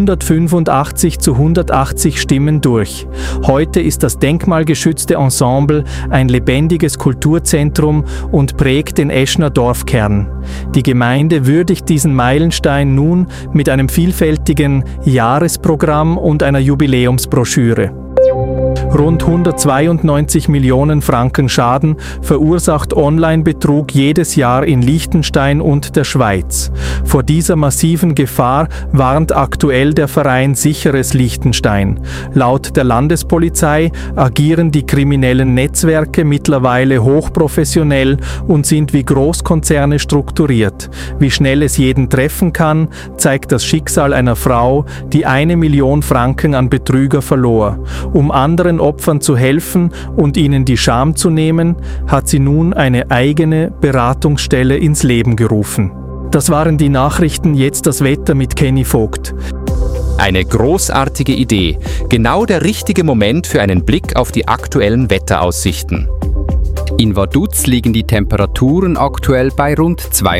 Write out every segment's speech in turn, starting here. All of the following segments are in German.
185:180 Stimmen durch. Heute ist das denkmalgeschützte Ensemble ein lebendiges Kulturzentrum und prägt den Eschner Dorfkern. Die Gemeinde würdigt diesen Meilenstein nun mit einem vielfältigen Jahresprogramm und einer Jubiläumsbroschüre. Rund 192 Millionen Franken Schaden verursacht Online-Betrug jedes Jahr in Liechtenstein und der Schweiz. Vor dieser massiven Gefahr warnt aktuell der Verein Sicheres Liechtenstein. Laut der Landespolizei agieren die kriminellen Netzwerke mittlerweile hochprofessionell und sind wie Großkonzerne strukturiert. Wie schnell es jeden treffen kann, zeigt das Schicksal einer Frau, die 1 Million Franken an Betrüger verlor. Um anderen Opfern zu helfen und ihnen die Scham zu nehmen, hat sie nun eine eigene Beratungsstelle ins Leben gerufen. Das waren die Nachrichten, jetzt das Wetter mit Kenny Vogt. Eine großartige Idee, genau der richtige Moment für einen Blick auf die aktuellen Wetteraussichten. In Vaduz liegen die Temperaturen aktuell bei rund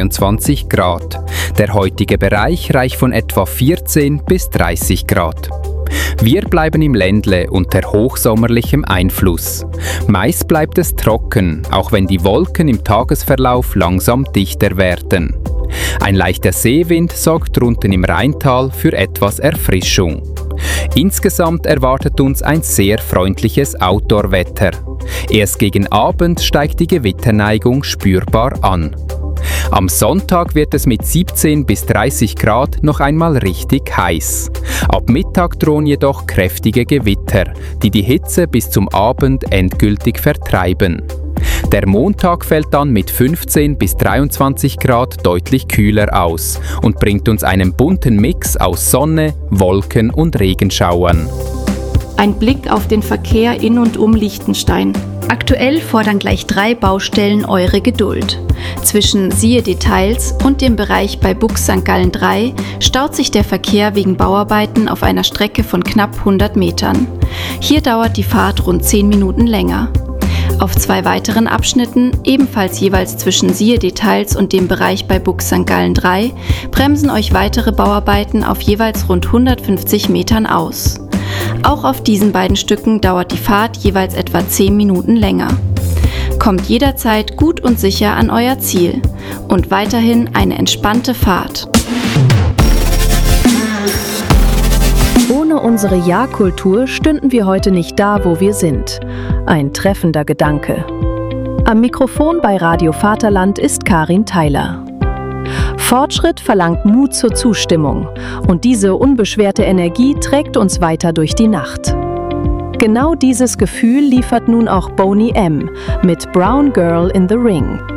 22 Grad. Der heutige Bereich reicht von etwa 14 bis 30 Grad. Wir bleiben im Ländle unter hochsommerlichem Einfluss. Meist bleibt es trocken, auch wenn die Wolken im Tagesverlauf langsam dichter werden. Ein leichter Seewind sorgt drunten im Rheintal für etwas Erfrischung. Insgesamt erwartet uns ein sehr freundliches Outdoor-Wetter. Erst gegen Abend steigt die Gewitterneigung spürbar an. Am Sonntag wird es mit 17 bis 30 Grad noch einmal richtig heiß. Ab Mittag drohen jedoch kräftige Gewitter, die die Hitze bis zum Abend endgültig vertreiben. Der Montag fällt dann mit 15 bis 23 Grad deutlich kühler aus und bringt uns einen bunten Mix aus Sonne, Wolken und Regenschauern. Ein Blick auf den Verkehr in und um Liechtenstein. Aktuell fordern gleich 3 Baustellen eure Geduld. Zwischen Siehe Details und dem Bereich bei Bux St. Gallen 3 staut sich der Verkehr wegen Bauarbeiten auf einer Strecke von knapp 100 Metern. Hier dauert die Fahrt rund 10 Minuten länger. Auf 2 weiteren Abschnitten, ebenfalls jeweils zwischen Siehe Details und dem Bereich bei Bux St. Gallen 3, bremsen euch weitere Bauarbeiten auf jeweils rund 150 Metern aus. Auch auf diesen beiden Stücken dauert die Fahrt jeweils etwa 10 Minuten länger. Kommt jederzeit gut und sicher an euer Ziel und weiterhin eine entspannte Fahrt. Ohne unsere Ja-Kultur stünden wir heute nicht da, wo wir sind. Ein treffender Gedanke. Am Mikrofon bei Radio Vaterland ist Karin Theiler. Fortschritt verlangt Mut zur Zustimmung und diese unbeschwerte Energie trägt uns weiter durch die Nacht. Genau dieses Gefühl liefert nun auch Boney M. mit Brown Girl in the Ring.